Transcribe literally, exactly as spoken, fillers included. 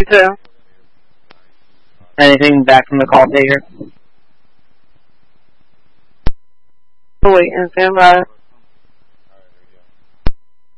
You too. Anything back from the call taker? Wait and stand by.